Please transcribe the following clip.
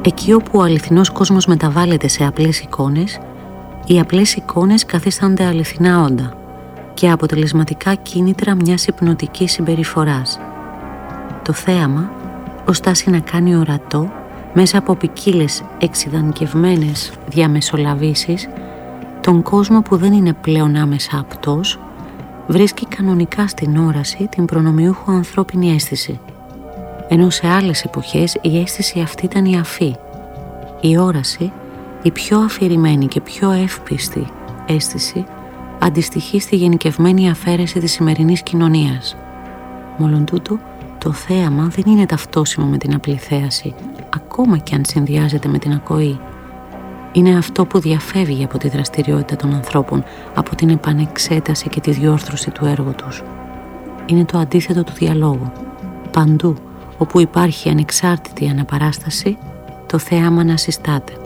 Εκεί όπου ο αληθινός κόσμος μεταβάλλεται σε απλές εικόνες, οι απλές εικόνες καθίστανται αληθινά όντα και αποτελεσματικά κίνητρα μιας υπνοτικής συμπεριφοράς. Το θέαμα, ως τάση να κάνει ορατό, μέσα από ποικίλες εξειδανικευμένες διαμεσολαβήσεις, τον κόσμο που δεν είναι πλέον άμεσα απτός, βρίσκει κανονικά στην όραση την προνομιούχο ανθρώπινη αίσθηση. Ενώ σε άλλες εποχές η αίσθηση αυτή ήταν η αφή. Η όραση, η πιο αφηρημένη και πιο εύπιστη αίσθηση, αντιστοιχεί στη γενικευμένη αφαίρεση της σημερινής κοινωνίας. Μόλον τούτο, το θέαμα δεν είναι ταυτόσιμο με την απλή θέαση, ακόμα και αν συνδυάζεται με την ακοή. Είναι αυτό που διαφεύγει από τη δραστηριότητα των ανθρώπων, από την επανεξέταση και τη διόρθωση του έργου τους. Είναι το αντίθετο του διαλόγου. Παντού, όπου υπάρχει ανεξάρτητη αναπαράσταση, το θέαμα να συστάται.